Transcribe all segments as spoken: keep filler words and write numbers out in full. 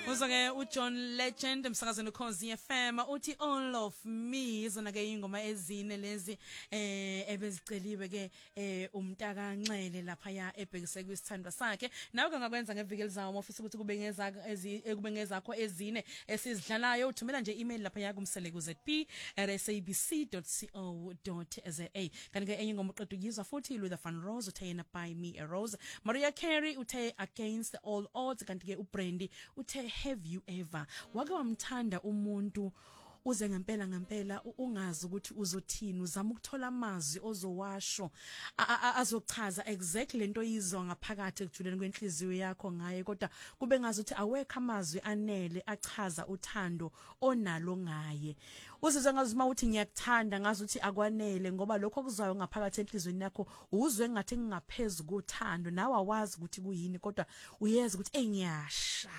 Uzake uJohn Legend emsakazweni uKhosi F M uthi all of me izona ke ingoma ezine lezi eh ebeziceliwe ke eh umntaka Nxele lapha ya ebhekise kwisithandwa sakhe nawe ngakwenza ngeviki elizayo ofisa ukuthi kube ngeza kube ngezakho ezine esizidlalayo uthumela nje email lapha ya kumseleku z p at s a b c dot co dot za kanti ke enye ingoma uqedwe yizwa futhi Luther Van Rose uthena by me a rose Mariah Carey uthe against all odds kanti ke uBrandy uthe have you ever wake wamthanda umuntu uze ngempela ngempela ungazi ukuthi uzothini uzama ukuthola amazwi ozowasho azochaza exactly lento yizwa ngaphakathi ekujuleni kwenhliziyo yakho ngaye kodwa kube ngazi ukuthi awekho amazwi anele achaza uthando onalo ngaye uzizwe ngazi uma uthi ngiyakuthanda ngazi ukuthi akwanele ngoba lokho kuzwayo ngaphakathi enhlizweni yakho uzwe ngathi ngingaphezulu kothando nawe awazi ukuthi kuyini kodwa uyeza ukuthi engiyasha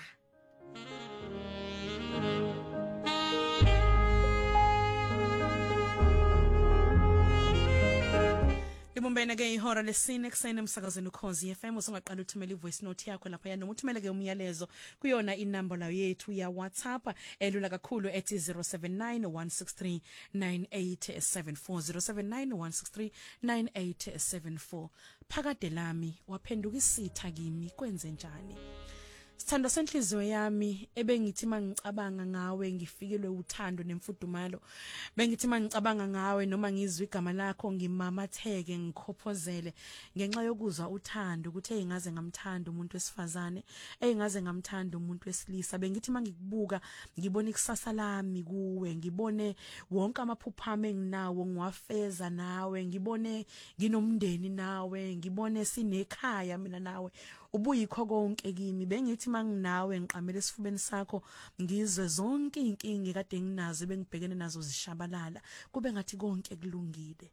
Libumbene ke ihora lesine kusene emsakazweni uKhosi F M usungaqala uthumela ivoice note yakho lapha yana uthumela ke umyalezo kuyona inamba la yethu ya WhatsApp elula kakhulu ethi zero seven nine one six three nine eight seven four zero seven nine one six three nine eight seven four phakade lami waphenduka isitha kimi kwenze njani Sithando senhliziyo yami ebengithi mangicabanga ngawe ngifikelwe uthando nemfudumalo bengithi mangicabanga ngawe noma ngizwe igama lakho ngimamatheke ngikhophozele ngenxa yokuzwa uthando ukuthi engaze ngamthanda umuntu wesifazane engaze ngamthanda umuntu wesilisa bengithi mangikubuka ngibona ikusasa lami kuwe ngibone wonke amaphupha ami enginawo ngiwafeza nawe ngibone nginomndeni nawe ngibone sinekhaya mina nawe ubuyikho konke kimi bengithi manginawe ngiqamela esifubeni sakho ngizwe zonke inkingi ekade nginazo bengibhekene nazo zishabalala kube ngathi konke kulungile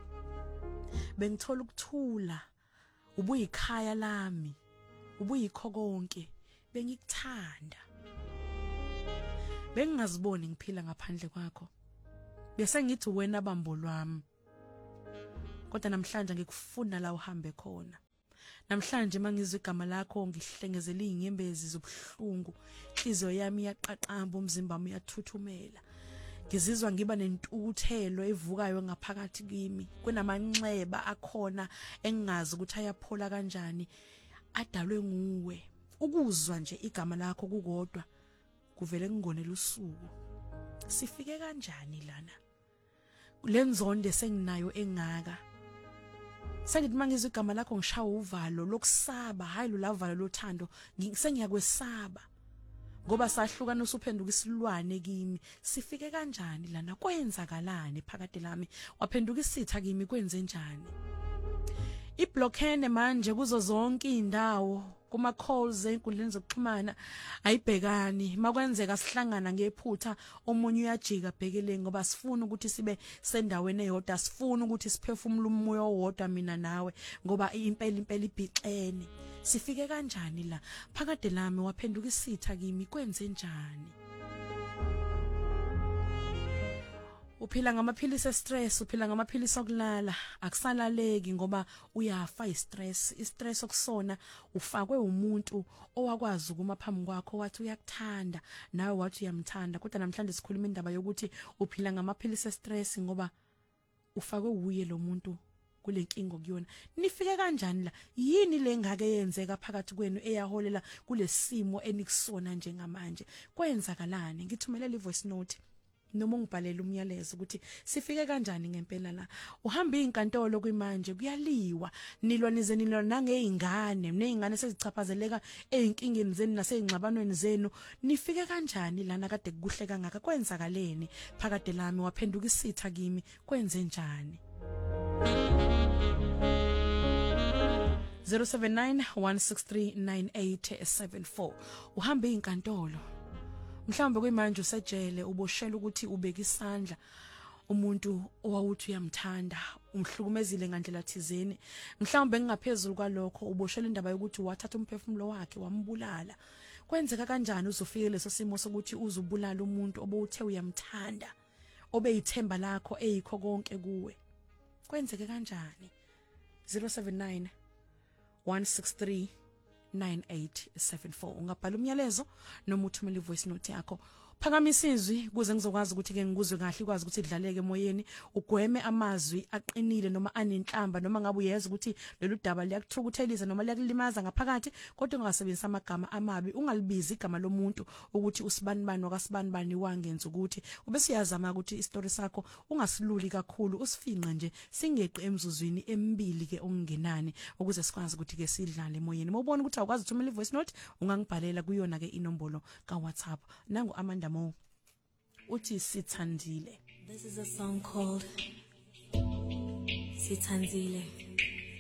bengithola ukuthula ubuyikhaya lami ubuyikho konke bengikuthanda bengingaziboni ngiphila ngaphandle kwakho bese ngithi wena bambo lwami kodwa namhlanje ngikufuna la uhambe khona namhlanje mangizwe igama lakho ngihlengezela inyembezi zobuhlungu inhliziyo yami yaqaqamba umzimba wami uyathuthumela ngizizwa ngiba nentukuthelo evukayo ngaphakathi kimi kunamanxeba akhona engazi ukuthi ayaphola kanjani adalwe nguwe ukuzwa nje igama lakho kukodwa kuvele ngingonela usuku sifike kanjani lana lenzonde senginayo engaka Sengithi mangizwe igama lakho ngishaya uvalo lokusaba hayi lo lavalo lothando sengiyakwesaba ngoba sahlukana usuphenduka isilwane kimi sifike kanjani lana kwenzakalani phakade lami waphenduka isitha kimi kwenze njani iblockene manje kuzo zonke indawo kuma calls enkundleni zokuxhumana ayibhekani makwenzeka sihlangana ngephutha omunye uyajika bhekeleni ngoba sifuna ukuthi sibe sendaweni eyodwa sifuna ukuthi siphefumule umoya owodwa mina nawe ngoba impela impela ibhixene sifike kanjani la phakade lami waphenduka isitha kimi kwenze njani Uphila ngamaphilisi estress uphila ngamaphilisi okulala akusalaleki ngoba uyafa istress istress okusona ufakwe umuntu owakwazi ukuma phambi kwakho wathi uyakuthanda nawe wathi uyamthanda kodwa namhlanje sikhuluma indaba yokuthi uphila ngamaphilisi estress ngoba ufakwe uye lo muntu kule nkingo kuyona nifike kanjani la yini lengake yenzeka phakathi kwenu eyaholela kulesimo enikusona njengamanje kwenzakalani ngithumelela ivoice note noma ngibhalela umyalezo ukuthi sifike kanjani ngempela la uhamba izinkantolo kwimanje kuyaliwa nilwa nize nilwa nangeingane nezingane sezichaphazeleka ezinkingeni zenu nasezingxabanweni zenu nifike kanjani lana kade kuhle kangaka kwenzakaleni phakade lami waphenduka isitha kimi kwenze njani zero seven nine one six three nine eight seven four uhamba izinkantolo mhlawumbe kwemanje usejele uboshela ukuthi ubeka isandla umuntu owawuthi uyamthanda umhlukumezile ngandlela thizeni mhlawumbe ngingaphezulu kwalokho uboshela indaba yokuthi wathatha umphefumulo wakhe wambulala kwenzeka kanjani uzofika leso simo sokuthi uzubulala umuntu obuthe uyamthanda obeyithemba lakho eyikho konke kuwe kwenzeke kanjani zero seven nine one six three nine eight seven four. Ungabhala umyalezo noma uthumele ivoice note yakho. Phakamisa izwi kuze ngizokwazi ukuthi ke ngikuzwe kahle ukwazi ukuthi idlaleke emoyeni, ugweme amazwi aqinile noma anenhlamba noma ngabe uyeza ukuthi lolu daba liyakuthukuthelisa noma liyakulimaza ngaphakathi, kodwa ungasebenzisa amagama amabi, ungalibizi igama lomuntu ukuthi usibanibani wakasibanibani wangenza ukuthi ube siyazama ukuthi istory sakho ungasiluli kakhulu, usifinqe nje singeqe emzuzwini emibili ke ongenani ukuze sikwazi ukuthi ke sidlale emoyeni. Mawubona ukuthi awukwazi ukuthumela ivoice note, ungangibhalela kuyona ke inombolo ka WhatsApp. Nangu Amanda Mo uthi Sithandile. This is a song called Sithandile.